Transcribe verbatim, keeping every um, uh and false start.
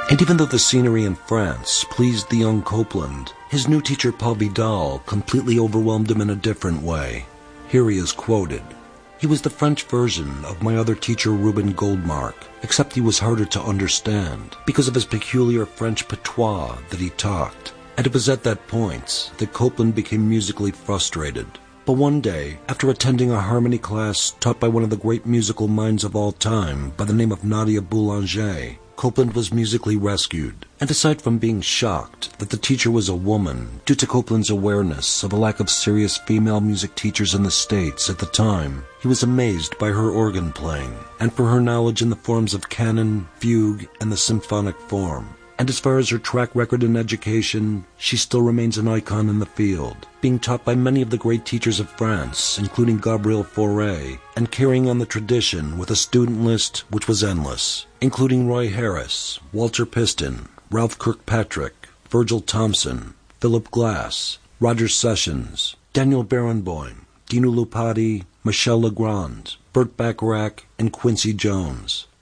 And even though the scenery in France pleased the young Copland, his new teacher Paul Vidal completely overwhelmed him in a different way. Here he is quoted. "He was the French version of my other teacher Reuben Goldmark, except he was harder to understand because of his peculiar French patois that he talked. And it was at that point that Copland became musically frustrated. But one day, after attending a harmony class taught by one of the great musical minds of all time by the name of Nadia Boulanger, Copland was musically rescued. And aside from being shocked that the teacher was a woman, due to Copland's awareness of a lack of serious female music teachers in the States at the time, he was amazed by her organ playing, and for her knowledge in the forms of canon, fugue, and the symphonic form. And as far as her track record in education, she still remains an icon in the field, being taught by many of the great teachers of France, including Gabriel Fauré, and carrying on the tradition with a student list which was endless, including Roy Harris, Walter Piston, Ralph Kirkpatrick, Virgil Thompson, Philip Glass, Roger Sessions, Daniel Barenboim, Dino Lupati, Michel Legrand, Burt Bacharach, and Quincy Jones.